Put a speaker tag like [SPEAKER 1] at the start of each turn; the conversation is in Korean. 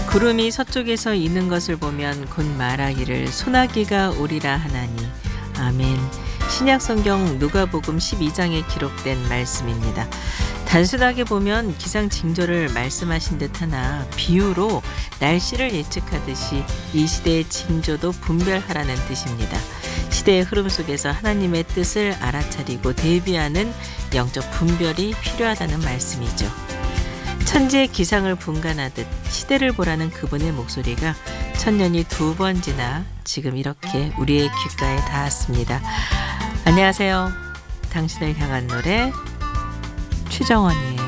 [SPEAKER 1] 구름이 서쪽에서 이는 것을 보면 곧 말하기를 소나기가 오리라 하나니. 아멘. 신약성경 누가복음 12장에 기록된 말씀입니다. 단순하게 보면 기상징조를 말씀하신 듯하나 비유로 날씨를 예측하듯이 이 시대의 징조도 분별하라는 뜻입니다. 시대의 흐름 속에서 하나님의 뜻을 알아차리고 대비하는 영적 분별이 필요하다는 말씀이죠. 천지의 기상을 분간하듯 시대를 보라는 그분의 목소리가 천년이 2번 지나 지금 이렇게 우리의 귓가에 닿았습니다. 안녕하세요. 당신을 향한 노래 최정원이에요.